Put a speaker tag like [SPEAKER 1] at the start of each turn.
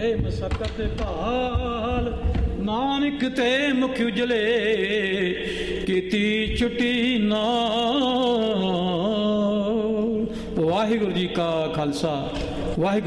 [SPEAKER 1] ਗਏ ਮਸਕਤ ਭਾਲ, ਨਾਨਕ ਤੇ ਮੁਖ ਉਜਲੇ ਕੀਤੀ ਛੁੱਟੀ ਨਾਲ। ਵਾਹਿਗੁਰੂ ਜੀ ਕਾ ਖਾਲਸਾ, ਵਾਹਿਗੁਰੂ।